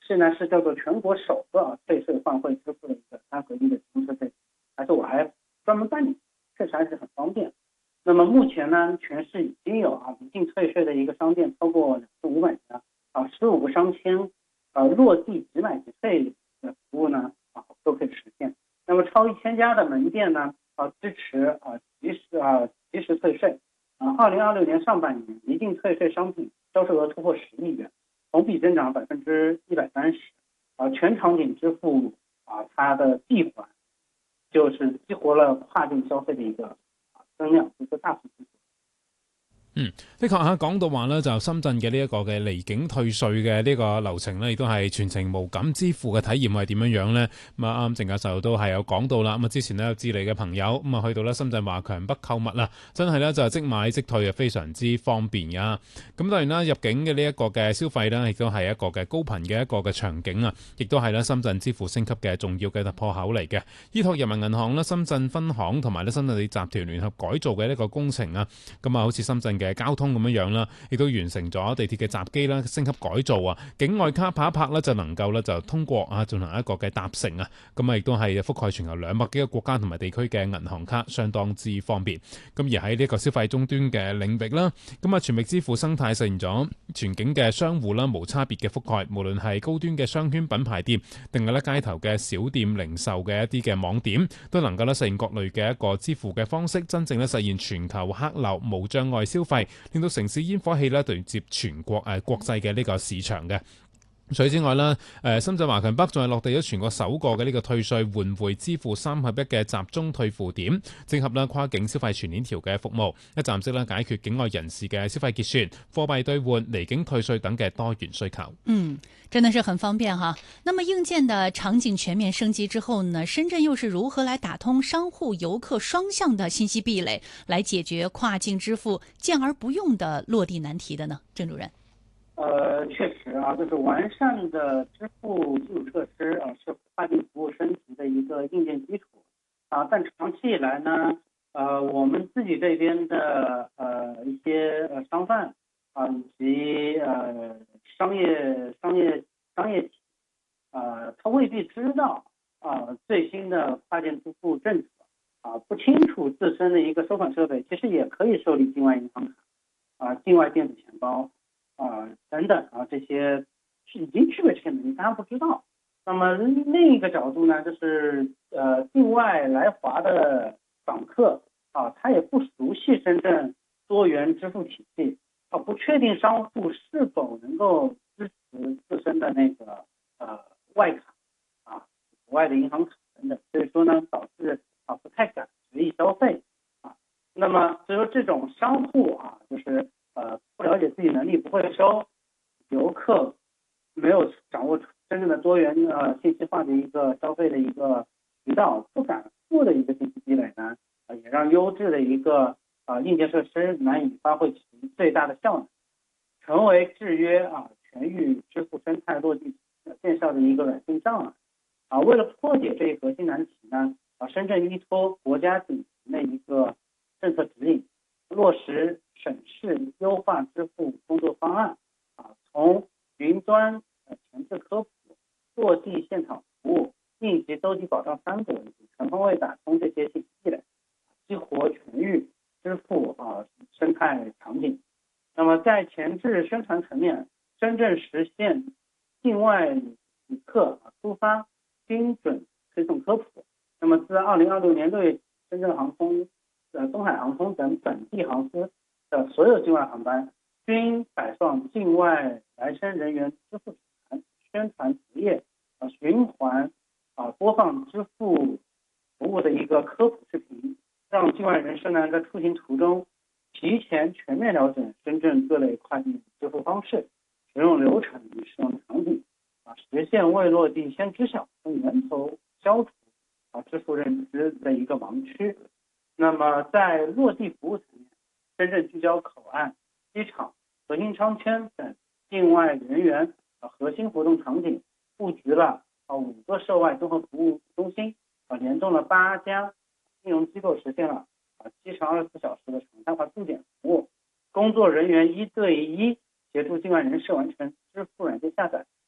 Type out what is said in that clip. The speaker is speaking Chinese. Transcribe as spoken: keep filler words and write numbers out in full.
是呢是叫做全国首个退税换汇支付的一个三合一的停车费，而且我还专门办理，确实还是很方便。那么目前呢，全市已经有啊离境退税的一个商店超过两千五百家啊，十五个商签呃落地即买即退的服务呢啊都可以实现。那么超一千家的门店呢啊支持啊及时啊及时退税啊。二零二六年上半年离境退税商品销售额突破十亿元，同比增长百分之一百三十啊，全场景支付啊它的闭环就是激活了跨境消費嘅一個增量，一個大幅度。 嗯，的確嚇講到話咧，就深圳嘅呢一個嘅離境退稅嘅呢個流程咧，亦都係全程無感支付嘅體驗係點樣樣咧？咁啊啱，鄭教授都係有講到啦。咁啊之前咧有智利嘅朋友咁啊去到咧深圳華強北購物啦，真係咧就即買即退啊，非常之方便㗎。咁當然啦，入境嘅呢一個嘅消費咧，亦都係一個嘅高頻嘅一個嘅場景啊，亦都係咧深圳支付升級嘅重要嘅突破口嚟嘅。依託人民銀行咧深圳分行同埋咧深圳地集團聯合改造嘅呢個工程啊，咁啊好似深圳嘅交通咁樣樣啦，亦都完成咗地鐵嘅閘機啦，升級改造啊，境外卡拍一拍咧就能夠咧就通過啊進行一個嘅搭乘啊，咁啊亦都係覆蓋全球兩百幾個國家同埋地區嘅銀行卡，相當之方便。咁而喺呢個消費終端嘅領域啦，咁啊全域支付生態實現咗全境嘅商戶啦無差別嘅覆蓋，無論係高端嘅商圈品牌店，定係咧街頭嘅小店零售嘅一啲嘅網點，都能夠咧實現各類嘅一個支付嘅方式，真正咧實現全球客流無障礙消費。令到城市煙火氣咧對接全國誒、呃、國際嘅呢個市場嘅。除此之外啦，誒深圳華強北仲係落地咗全國首個嘅呢個退稅換匯支付三合一嘅集中退付點，整合啦跨境消費全鏈條嘅服務，一站式啦解決境外人士嘅消費結算、貨幣兌換、離境退稅等嘅多元需求。 嗯，真的是很方便哈。那麼硬件的場景全面升級之後呢，深圳又是如何來打通商戶遊客雙向的信息壁壘，來解決跨境支付見而不用的落地難題的呢？鄭主任。 呃，确实啊，就是完善的支付基础设施啊，是跨境服务升级的一个硬件基础啊。但长期以来呢，呃，我们自己这边的呃一些呃商贩啊，以及呃商业商业商业体，呃，他未必知道啊最新的跨境支付政策啊，不清楚自身的一个收款设备其实也可以受理境外银行卡啊、境外电子钱包。啊，等等啊，这些是已经具备这些能力，大家不知道。那么另一个角度呢，就是呃，境外来华的访客啊，他也不熟悉深圳多元支付体系啊，不确定商户是否能够支持自身的那个呃外卡啊、国外的银行卡等等，所以说呢，导致啊不太敢随意消费啊。那么所以说这种商户啊，就是呃，不了解自己能力，不会收游客，没有掌握真正的多元呃信息化的一个消费的一个渠道，不敢付的一个信息积累呢，呃、也让优质的一个呃硬件设施难以发挥其最大的效能，成为制约啊全域支付生态落地见效的一个软性障碍啊。为了破解这一核心难题呢，啊，深圳依托国家顶层的一个政策指引，落实审视优化支付工作方案啊，从云端呃前置科普、落地现场服务、应急兜底保障三个维度，全方位打通这些信息积累，激活全域支付啊生态场景。那么在前置宣传层面，真正实现境外旅客出发精准推送科普。那么自二零二六年六月，深圳航空、呃东海航空等本地航司的所有境外航班均摆放境外来生人员支付指南、宣传词页、啊循环啊播放支付服务的一个科普视频，让境外人士呢在出行途中提前全面了解深圳各类跨境支付方式、使用流程与使用场景，啊实现未落地先知晓，从源头消除啊支付认知的一个盲区。那么在落地服务层面，深圳聚焦口岸、机场、核心商圈等境外人员核心活动场景，布局了五个涉外综合服务中心，联动了八家金融机构，实现了七乘二十四小时的常态化驻点服务，工作人员一对一协助境外人士完成支付软件下载、